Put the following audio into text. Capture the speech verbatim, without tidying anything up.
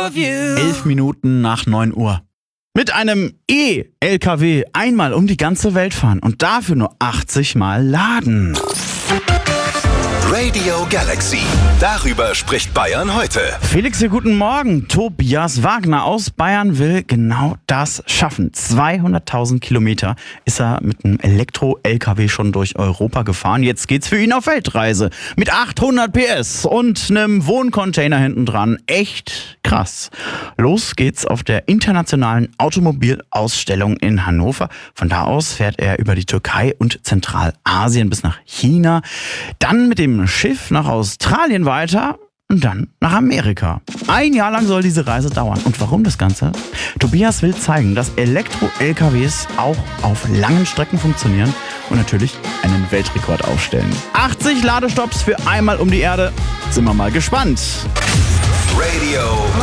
of you. Elf Minuten nach neun Uhr. Mit einem E-L K W einmal um die ganze Welt fahren und dafür nur achtzig Mal laden. Radio Galaxy. Darüber spricht Bayern heute. Felix, hier guten Morgen. Tobias Wagner aus Bayern will genau das schaffen. zweihunderttausend Kilometer ist er mit einem Elektro-L K W schon durch Europa gefahren. Jetzt geht's für ihn auf Weltreise. Mit achthundert P S und einem Wohncontainer hinten dran. Echt krass. Los geht's auf der internationalen Automobilausstellung in Hannover. Von da aus fährt er über die Türkei und Zentralasien bis nach China. Dann mit dem Schiff nach Australien weiter und dann nach Amerika. Ein Jahr lang soll diese Reise dauern. Und warum das Ganze? Tobias will zeigen, dass Elektro-L K Ws auch auf langen Strecken funktionieren und natürlich einen Weltrekord aufstellen. achtzig Ladestopps für einmal um die Erde. Sind wir mal gespannt. Radio